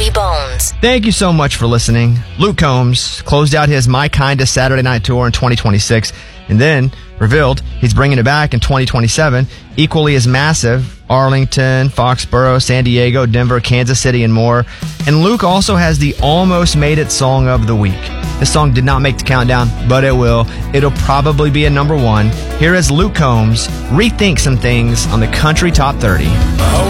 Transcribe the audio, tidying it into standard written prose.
Bobby Bones. Thank you so much for listening. Luke Combs closed out his My Kinda Saturday Night Tour in 2026 and then revealed he's bringing it back in 2027, equally as massive. Arlington, Foxborough, San Diego, Denver, Kansas City, and more. And Luke also has the Almost Made It Song of the Week. This song did not make the countdown, but it will. It'll probably be a number one. Here is Luke Combs rethink some things on the Country Top 30.